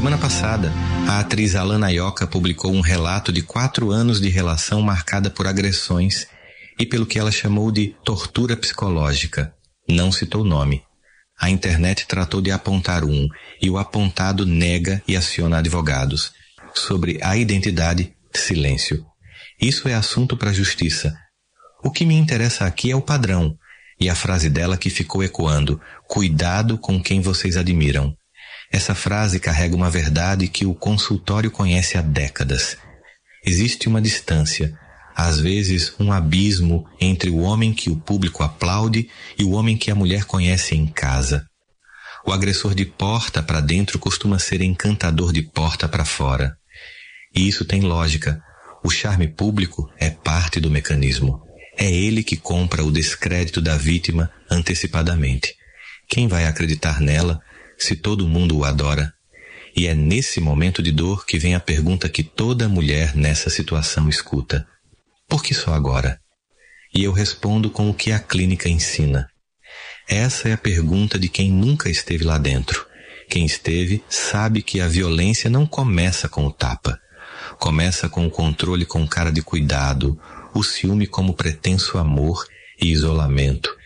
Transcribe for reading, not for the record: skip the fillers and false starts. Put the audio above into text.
semana passada, a atriz Alana Ioca publicou um relato de 4 anos de relação marcada por agressões e pelo que ela chamou de tortura psicológica. Não citou nome. A internet tratou de apontar um, e o apontado nega e aciona advogados. Sobre a identidade, silêncio. Isso é assunto para a justiça. O que me interessa aqui é o padrão, e a frase dela que ficou ecoando: cuidado com quem vocês admiram. Essa frase carrega uma verdade que o consultório conhece há décadas. Existe uma distância, às vezes um abismo entre o homem que o público aplaude e o homem que a mulher conhece em casa. O agressor de porta para dentro costuma ser encantador de porta para fora. E isso tem lógica. O charme público é parte do mecanismo. É ele que compra o descrédito da vítima antecipadamente. Quem vai acreditar nela se todo mundo o adora? E é nesse momento de dor que vem a pergunta que toda mulher nessa situação escuta: por que só agora? E eu respondo com o que a clínica ensina. Essa é a pergunta de quem nunca esteve lá dentro. Quem esteve sabe que a violência não começa com o tapa. Começa com o controle com cara de cuidado, o ciúme como pretenso amor e isolamento.